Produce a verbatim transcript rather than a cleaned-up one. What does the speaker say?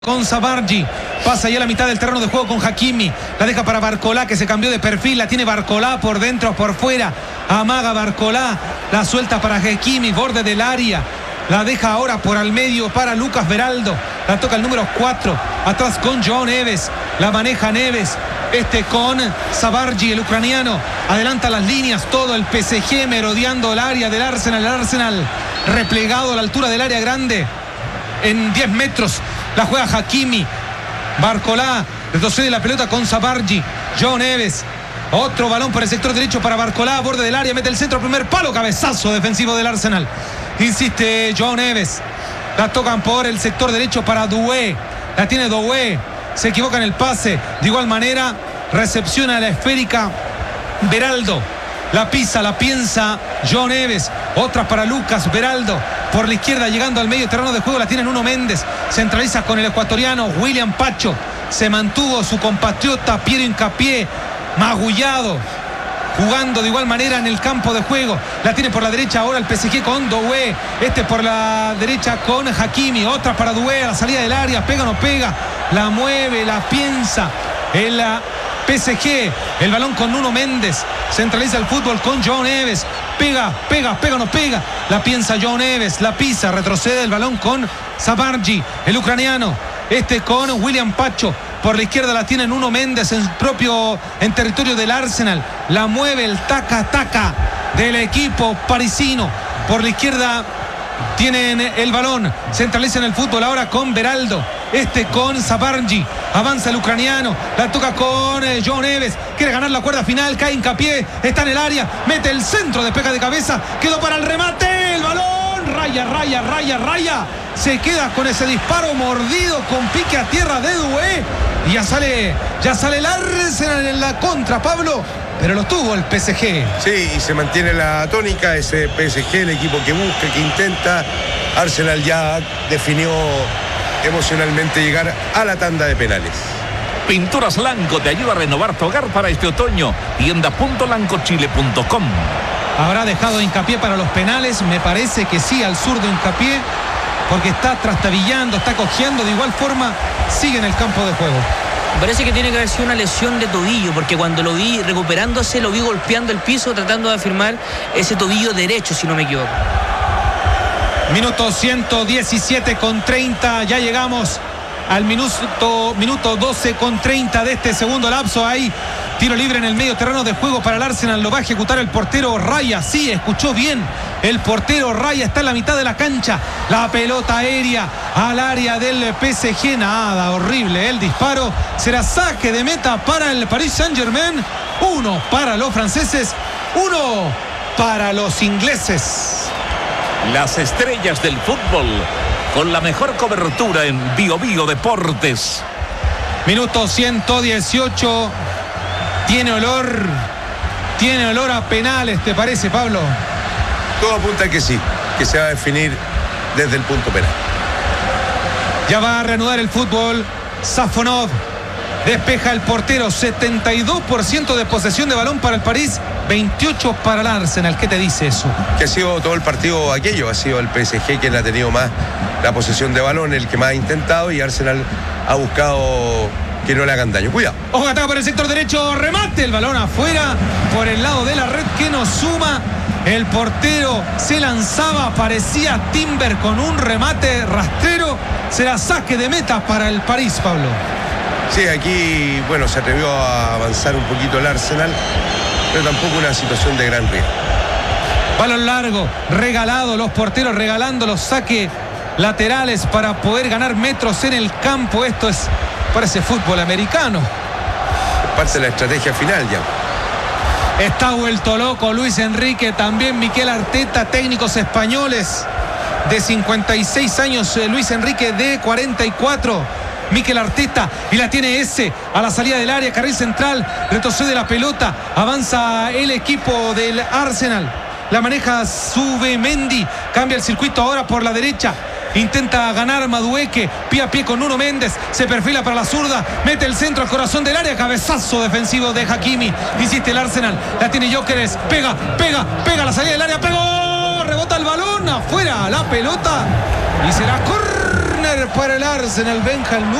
Con Sabargi, pasa ya a la mitad del terreno de juego con Hakimi, la deja para Barcolá, que se cambió de perfil, la tiene Barcolá por dentro, por fuera, amaga Barcolá, la suelta para Hakimi, borde del área, la deja ahora por al medio para Lucas Beraldo, la toca el número cuatro, atrás con João Neves, la maneja Neves, este con Sabargi, el ucraniano, adelanta las líneas, todo el P S G merodeando el área del Arsenal, el Arsenal replegado a la altura del área grande, en diez metros, la juega Hakimi, Barcolá, retrocede la pelota con Sabargi, João Neves, otro balón por el sector derecho para Barcolá, borde del área, mete el centro, primer palo, cabezazo defensivo del Arsenal, insiste João Neves, la tocan por el sector derecho para Doué, la tiene Doué, se equivoca en el pase, de igual manera recepciona la esférica Beraldo, la pisa, la piensa João Neves, otra para Lucas Beraldo, por la izquierda llegando al medio terreno de juego, la tiene Nuno Méndez, centraliza con el ecuatoriano William Pacho, se mantuvo su compatriota Piero Hincapié, magullado, jugando de igual manera en el campo de juego, la tiene por la derecha ahora el P S G con Doué, este por la derecha con Hakimi, otra para Doué a la salida del área, pega o no pega, la mueve, la piensa, el P S G, el balón con Nuno Méndez, centraliza el fútbol con João Neves, pega, pega, pega o no pega, la piensa João Neves, la pisa, retrocede el balón con Sabargi, el ucraniano, este con William Pacho, por la izquierda la tiene Nuno Méndez en propio, en territorio del Arsenal, la mueve el taca-taca del equipo parisino, por la izquierda tienen el balón, centralizan el fútbol ahora con Beraldo, este con Sabargi, avanza el ucraniano, la toca con eh, João Neves, quiere ganar la cuerda final, cae Hincapié, está en el área, mete el centro, despega de cabeza, quedó para el remate, el balón, raya, raya, raya, raya, se queda con ese disparo mordido con pique a tierra de Doué, y ya sale, ya sale el Arsenal en la contra, Pablo, pero lo tuvo el P S G. Sí, y se mantiene la tónica, ese P S G, el equipo que busca, que intenta. Arsenal ya definió emocionalmente llegar a la tanda de penales. Pinturas Lanco te ayuda a renovar tu hogar para este otoño. Tienda punto lancochile punto com. ¿Habrá dejado Hincapié para los penales? Me parece que sí, al zurdo Hincapié, porque está trastabillando, está cojeando, de igual forma sigue en el campo de juego. Parece que tiene que haber sido una lesión de tobillo, porque cuando lo vi recuperándose, lo vi golpeando el piso, tratando de afirmar ese tobillo derecho, si no me equivoco. Minuto ciento diecisiete con treinta, ya llegamos al minuto, minuto doce con treinta de este segundo lapso. Ahí tiro libre en el medio terreno de juego para el Arsenal, lo va a ejecutar el portero Raya, sí, escuchó bien, el portero Raya está en la mitad de la cancha, la pelota aérea al área del P S G, nada, horrible el disparo, será saque de meta para el Paris Saint-Germain, uno para los franceses, uno para los ingleses. Las estrellas del fútbol, con la mejor cobertura en Bio Bio Deportes. Minuto ciento dieciocho, tiene olor, tiene olor a penales, ¿te parece, Pablo? Todo apunta a que sí, que se va a definir desde el punto penal. Ya va a reanudar el fútbol, Safonov despeja el portero, setenta y dos por ciento de posesión de balón para el París, veintiocho para el Arsenal. ¿Qué te dice eso? Que ha sido todo el partido aquello, ha sido el P S G quien ha tenido más la posesión de balón, el que más ha intentado, y Arsenal ha buscado que no le hagan daño. Cuidado. Ojo, ataca por el sector derecho, remate, el balón afuera, por el lado de la red que nos suma. El portero se lanzaba, parecía Timber con un remate rastrero. Será saque de meta para el París, Pablo. Sí, aquí, bueno, se atrevió a avanzar un poquito el Arsenal, pero tampoco una situación de gran riesgo. Balón largo, regalado, los porteros regalando los saques laterales para poder ganar metros en el campo. Esto es, parece fútbol americano. Es parte de la estrategia final ya. Está vuelto loco Luis Enrique, también Mikel Arteta, técnicos españoles de cincuenta y seis años, Luis Enrique de cuarenta y cuatro. Mikel Arteta, y la tiene ese a la salida del área, carril central, retrocede la pelota, avanza el equipo del Arsenal, la maneja Zubimendi, cambia el circuito ahora por la derecha, intenta ganar Madueque, pie a pie con Nuno Méndez, se perfila para la zurda, mete el centro al corazón del área, cabezazo defensivo de Hakimi, insiste el Arsenal, la tiene Gyökeres, pega, pega, pega a la salida del área, pegó, rebota el balón, afuera la pelota, y será corner Córner para el Arsenal. Benja